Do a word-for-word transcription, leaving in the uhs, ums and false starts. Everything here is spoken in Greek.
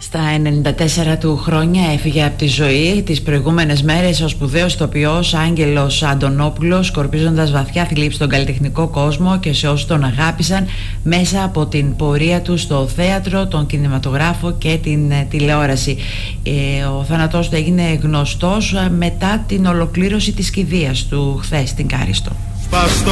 Στα ενενήντα τέσσερα του χρόνια έφυγε από τη ζωή. Τις προηγούμενες μέρες ο σπουδαίος ηθοποιός Άγγελος Αντωνόπουλος, σκορπίζοντας βαθιά θλίψη στον καλλιτεχνικό κόσμο και σε όσους τον αγάπησαν μέσα από την πορεία του στο θέατρο, τον κινηματογράφο και την τηλεόραση. Ε, ο θάνατός του έγινε γνωστός μετά την ολοκλήρωση της κηδείας του χθες στην Κάριστο.